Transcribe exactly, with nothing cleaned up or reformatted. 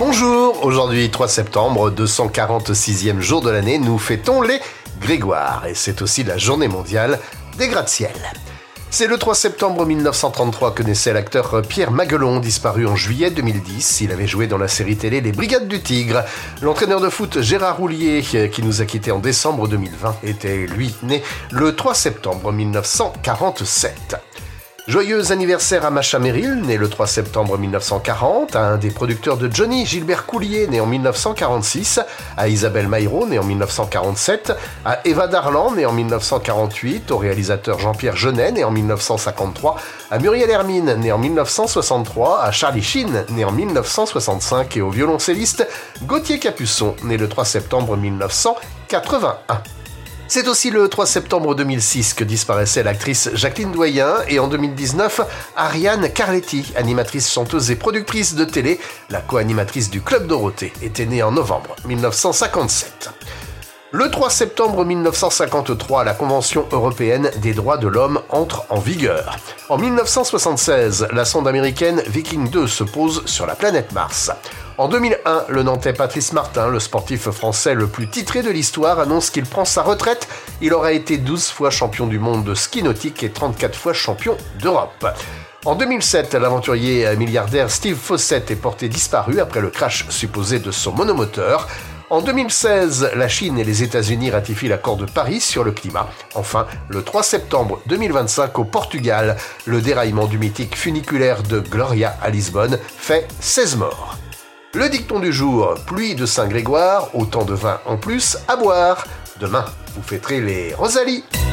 Bonjour, aujourd'hui trois septembre, deux cent quarante-sixième jour de l'année, nous fêtons les Grégoire et c'est aussi la journée mondiale des gratte-ciel. C'est le trois septembre mille neuf cent trente-trois que naissait l'acteur Pierre Maguelon, disparu en juillet deux mille dix. Il avait joué dans la série télé Les Brigades du Tigre. L'entraîneur de foot Gérard Houllier, qui nous a quittés en décembre deux mille vingt, était lui né le trois septembre mille neuf cent quarante-sept. Joyeux anniversaire à Macha Merrill, né le trois septembre mille neuf cent quarante, à un des producteurs de Johnny, Gilbert Coulier, né en mille neuf cent quarante-six, à Isabelle Maillot, né en mille neuf cent quarante-sept, à Eva Darlan, né en mille neuf cent quarante-huit, au réalisateur Jean-Pierre Jeunet, né en mille neuf cent cinquante-trois, à Muriel Hermine, né en mille neuf cent soixante-trois, à Charlie Sheen, né en mille neuf cent soixante-cinq, et au violoncelliste Gauthier Capuçon, né le trois septembre mille neuf cent quatre-vingt-un. C'est aussi le trois septembre deux mille six que disparaissait l'actrice Jacqueline Doyen et en deux mille dix-neuf, Ariane Carletti, animatrice, chanteuse et productrice de télé, la co-animatrice du Club Dorothée, était née en novembre mille neuf cent cinquante-sept. Le trois septembre mille neuf cent cinquante-trois, la Convention européenne des droits de l'homme entre en vigueur. En mille neuf cent soixante-seize, la sonde américaine Viking deux se pose sur la planète Mars. En deux mille un, le Nantais Patrice Martin, le sportif français le plus titré de l'histoire, annonce qu'il prend sa retraite. Il aura été douze fois champion du monde de ski nautique et trente-quatre fois champion d'Europe. En deux mille sept, l'aventurier milliardaire Steve Fossett est porté disparu après le crash supposé de son monomoteur. En deux mille seize, la Chine et les États-Unis ratifient l'accord de Paris sur le climat. Enfin, le trois septembre deux mille vingt-cinq, au Portugal, le déraillement du mythique funiculaire de Gloria à Lisbonne fait seize morts. Le dicton du jour, pluie de Saint-Grégoire, autant de vin en plus à boire. Demain, vous fêterez les Rosalie.